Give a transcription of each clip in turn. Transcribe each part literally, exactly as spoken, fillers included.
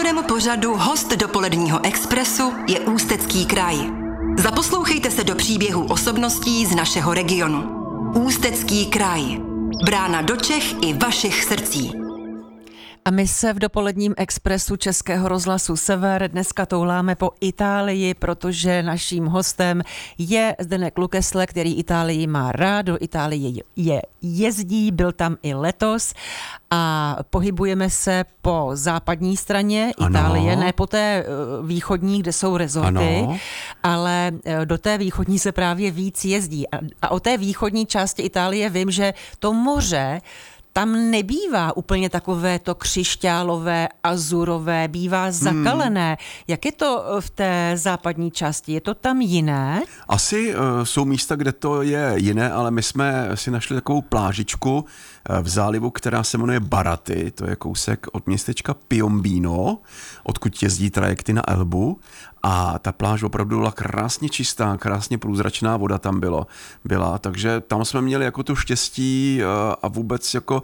Sponzorem pořadu Host dopoledního expresu je Ústecký kraj. Zaposlouchejte se do příběhů osobností z našeho regionu. Ústecký kraj. Brána do Čech i vašich srdcí. A my se v dopoledním expresu Českého rozhlasu Sever dneska touláme po Itálii, protože naším hostem je Zdeněk Lukesle, který Itálii má rád, do Itálie je jezdí, byl tam i letos a pohybujeme se po západní straně Itálie, ano. Ne po té východní, kde jsou rezorty, ano. Ale do té východní se právě víc jezdí. A, a o té východní části Itálie vím, že to moře tam nebývá úplně takové to křišťálové, azurové, bývá zakalené. Hmm. Jak je to v té západní části? Je to tam jiné? Asi uh, jsou místa, kde to je jiné, ale my jsme si našli takovou plážičku uh, v zálivu, která se jmenuje Baraty. To je kousek od městečka Piombino, odkud jezdí trajekty na Elbu. A ta pláž opravdu byla krásně čistá, krásně průzračná voda tam bylo, byla, takže tam jsme měli jako to štěstí a vůbec jako,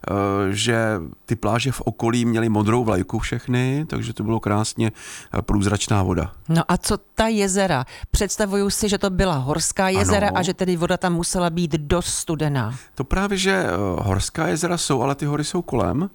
že ty pláže v okolí měly modrou vlajku všechny, takže to bylo krásně průzračná voda. No a co ta jezera? Představuju si, že to byla horská jezera, ano. A že tedy voda tam musela být dost studená. To právě, že horská jezera jsou, ale ty hory jsou kolem.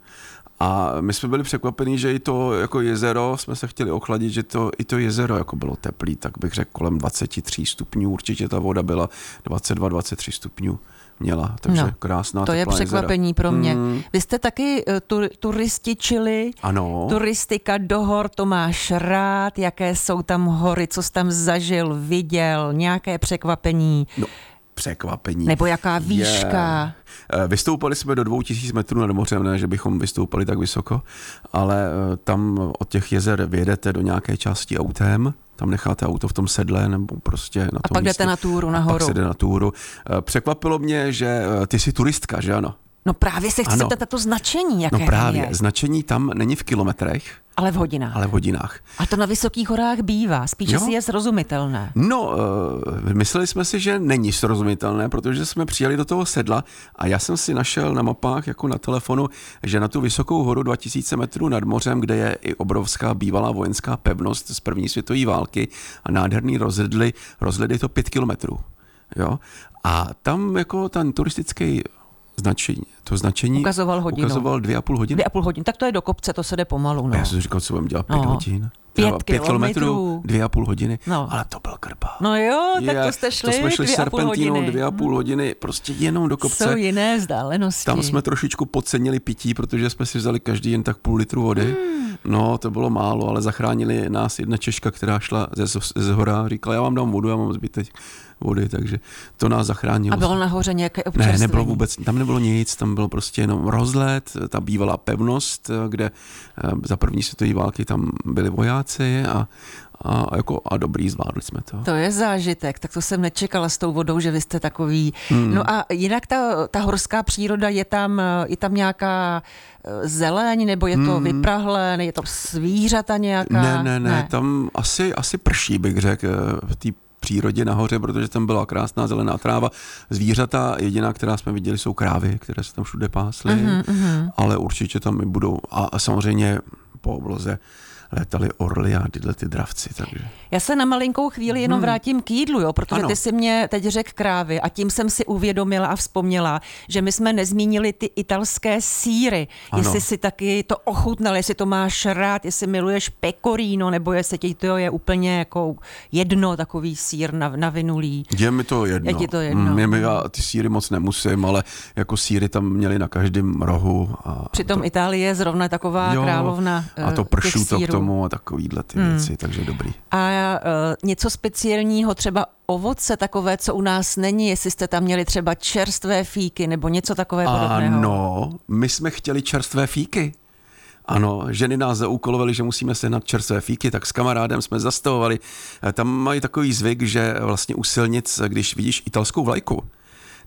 A my jsme byli překvapení, že i to jako jezero, jsme se chtěli ochladit, že to, i to jezero jako bylo teplý, tak bych řekl kolem dvacet tři stupňů, určitě ta voda byla dvacet dva dvacet tři stupňů měla, takže no, to krásná teplá je překvapení jezera. Pro mě. Hmm. Vy jste taky tu, turističili, ano. Turistika do hor, to máš rád, jaké jsou tam hory, co jsi tam zažil, viděl, nějaké překvapení? No. Překvapení. Nebo jaká výška? Je. Vystoupali jsme do dvou tisíc metrů nad mořem, ne, že bychom vystoupali tak vysoko, ale tam od těch jezer vyjedete do nějaké části autem, tam necháte auto v tom sedle nebo prostě na tom A pak místě. jdete na túru nahoru. A pak se jde na túru. Překvapilo mě, že ty jsi turistka, že ano? No právě se chci zeptat to značení, jaké No právě, je. Značení tam není v kilometrech, ale v hodinách. Ale v hodinách. A to na vysokých horách bývá, spíše si je srozumitelné. No, uh, mysleli jsme si, že není srozumitelné, protože jsme přijeli do toho sedla a já jsem si našel na mapách, jako na telefonu, že na tu vysokou horu dva tisíce metrů nad mořem, kde je i obrovská bývalá vojenská pevnost z první světové války a nádherný rozhledly, rozhledy to pět kilometrů. Jo? A tam jako ten turistický značení. To značení ukazoval hodinu. Ukazoval dvě a půl hodiny. Dvě a půl hodin. Tak to je do kopce, to se jde pomalu. No. A já jsem říkal, co budem dělat, pět no. hodin. Pět, pět kilometrů, dvě a půl hodiny. No. Ale to byl krba. No jo, tak je, to jste šli, to jsme šli dvě a půl hodiny. dvě a půl hodiny, prostě jenom do kopce. Jsou jiné vzdálenosti. Tam jsme trošičku podcenili pití, protože jsme si vzali každý jen tak půl litru vody. Hmm. No, to bylo málo, ale zachránili nás jedna Češka, která šla ze, ze hora, říkala, já vám dám vodu, já mám zbytek vody, takže to nás zachránilo. A bylo nahoře nějaké občerstvení? Ne, nebylo vůbec, tam nebylo nic, tam bylo prostě jenom rozhled, ta bývalá pevnost, kde za první světové války tam byli vojáci a A, jako, a dobrý, zvládli jsme to. To je zážitek, tak to jsem nečekala s tou vodou, že vy jste takový. Hmm. No a jinak ta, ta horská příroda, je tam, je tam nějaká zeleň, nebo je to hmm. vyprahlé, je to zvířata nějaká? Ne, ne, ne, ne. tam asi, asi prší, bych řekl, v té přírodě nahoře, protože tam byla krásná zelená tráva. Zvířata, jediná, která jsme viděli, jsou krávy, které se tam všude pásly, mm-hmm. ale určitě tam i budou. A, a samozřejmě po obloze létali orly a tyhle ty dravci. Takže. Já se na malinkou chvíli jenom hmm. vrátím k jídlu, jo, protože ano. ty si mě teď řekl krávy a tím jsem si uvědomila a vzpomněla, že my jsme nezmínili ty italské sýry. Ano. Jestli si taky to ochutnal, jestli to máš rád, jestli miluješ pecorino, nebo jestli ti to je úplně jako jedno, takový sýr navinulý. Je mi to jedno. Je ti to jedno. Mm, já ty sýry moc nemusím, ale jako sýry tam měli na každém rohu. A přitom to... Itálie je zrovna taková jo, královna a to pršuto těch sýrů. K tomu a takovýhle ty hmm. věci, takže dobrý. A uh, něco speciálního, třeba ovoce takové, co u nás není, jestli jste tam měli třeba čerstvé fíky nebo něco takové podobného? Ano, my jsme chtěli čerstvé fíky. Ano, ženy nás zaúkolovaly, že musíme sehnat čerstvé fíky, tak s kamarádem jsme zastavovali. Tam mají takový zvyk, že vlastně u silnic, když vidíš italskou vlajku,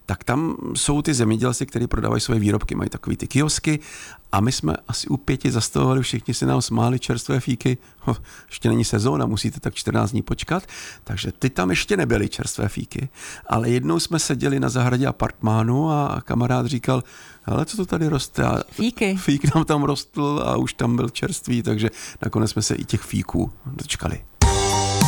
tak tam jsou ty zemědělci, kteří prodávají svoje výrobky, mají takový ty kiosky a my jsme asi u pěti zastavovali, všichni si nám smáli čerstvé fíky, ho, ještě není sezóna, musíte tak čtrnáct dní počkat, takže ty tam ještě nebyly čerstvé fíky, ale jednou jsme seděli na zahradě apartmánu a kamarád říkal, ale co to tady roste? A fíky. Fík nám tam rostl a už tam byl čerstvý, takže nakonec jsme se i těch fíků dočkali.